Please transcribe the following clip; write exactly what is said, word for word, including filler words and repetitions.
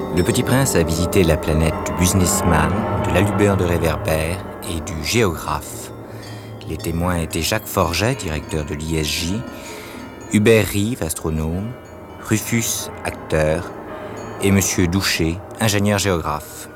Le Petit Prince a visité la planète du businessman, de l'allumeur de réverbères et du géographe. Les témoins étaient Jacques Forget, directeur de l'I S J, Hubert Reeve, astronome, Rufus, acteur, et Monsieur Doucher, ingénieur géographe.